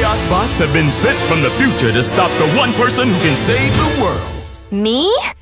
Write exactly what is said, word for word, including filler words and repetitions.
Chaos bots have been sent from the future to stop the one person who can save the world. Me?